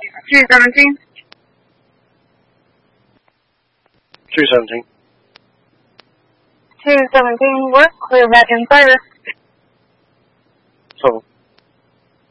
217. 217. 217, work, clear back in service. So.